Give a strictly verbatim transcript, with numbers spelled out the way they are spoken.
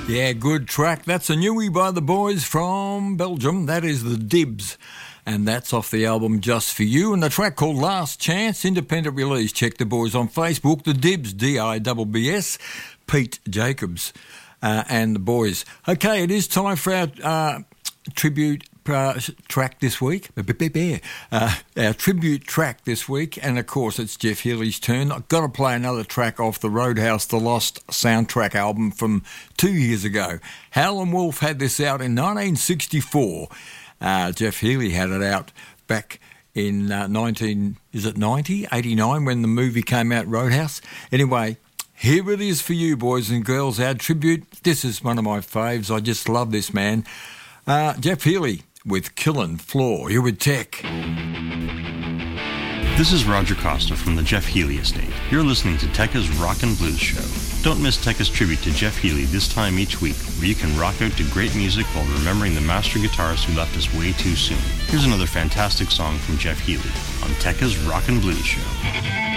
Yeah, good track. That's a newie by the boys from Belgium. That is the Dibs. And that's off the album Just For You. And the track called Last Chance, independent release. Check the boys on Facebook. The Dibs, D I B B S, Pete Jacobs uh, and the boys. Okay, it is time for our uh, tribute uh, track this week. Uh, our tribute track this week. And, of course, it's Jeff Healey's turn. I've got to play another track off the Roadhouse The Lost soundtrack album from two years ago. Howlin' Wolf had this out in nineteen sixty-four. Uh, Jeff Healey had it out back in uh, nineteen, is it ninety, eighty-nine when the movie came out, Roadhouse. Anyway, here it is for you, boys and girls, our tribute. This is one of my faves. I just love this man. Uh, Jeff Healey with Killin' Floor. You're with Tech. This is Roger Costa from the Jeff Healey Estate. You're listening to Tekka's Rock and Blues Show. Don't miss Tekka's tribute to Jeff Healey this time each week, where you can rock out to great music while remembering the master guitarist who left us way too soon. Here's another fantastic song from Jeff Healey on Tekka's Rock and Blues Show.